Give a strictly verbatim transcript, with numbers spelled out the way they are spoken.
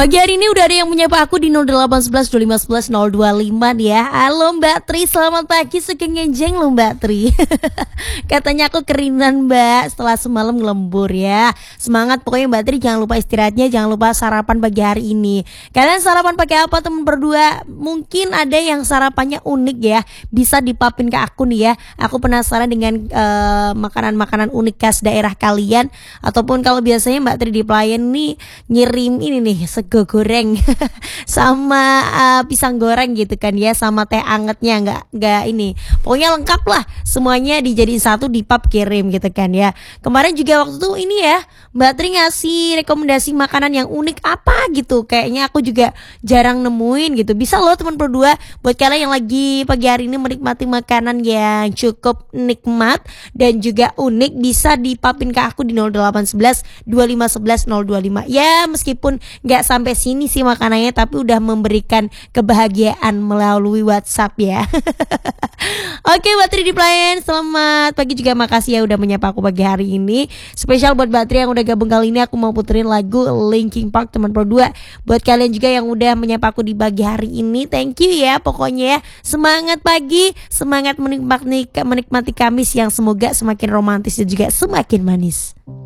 Pagi hari ini udah ada yang menyapa aku di nol delapan satu satu dua lima satu satu nol dua lima nih ya. Halo Mbak Tri, selamat pagi, sekengenjeng loh Mbak Tri. Katanya aku keringan Mbak setelah semalam ngelembur ya. Semangat pokoknya Mbak Tri, jangan lupa istirahatnya, jangan lupa sarapan pagi hari ini. Kalian sarapan pakai apa teman berdua? Mungkin ada yang sarapannya unik ya, bisa dipapin ke aku nih ya. Aku penasaran dengan uh, makanan-makanan unik khas daerah kalian. Ataupun kalau biasanya Mbak Tri di pelayan nih ngirim ini nih sego goreng sama uh, pisang goreng gitu kan ya, sama teh angetnya, nggak nggak ini, pokoknya lengkap lah semuanya dijadiin satu di pap kirim gitu kan ya. Kemarin juga waktu itu ini ya Mbak Tri ngasih rekomendasi makanan yang unik apa gitu, kayaknya aku juga jarang nemuin gitu. Bisa loh teman berdua, buat kalian yang lagi pagi hari ini menikmati makanan yang cukup nikmat dan juga unik, bisa dipapin ke aku di nol delapan satu satu dua lima satu satu nol dua lima ya. Meskipun nggak sampai sini sih makanannya, tapi udah memberikan kebahagiaan melalui WhatsApp ya. Oke Mbak Tri di pelayan, selamat pagi juga, makasih ya udah menyapa aku pagi hari ini. Spesial buat Mbak Tri yang udah gabung kali ini, aku mau puterin lagu Linkin Park teman berdua. Buat kalian juga yang udah menyapa aku di pagi hari ini, thank you ya pokoknya ya. Semangat pagi, semangat menikmati, menikmati Kamis yang semoga semakin romantis dan juga semakin manis.